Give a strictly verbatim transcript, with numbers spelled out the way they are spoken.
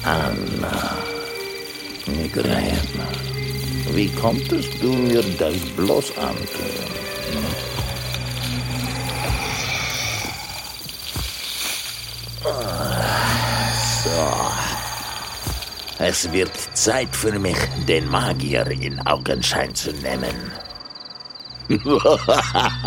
Anna, Migräne. Wie konntest du mir das bloß antun? So. Es wird Zeit für mich, den Magier in Augenschein zu nehmen.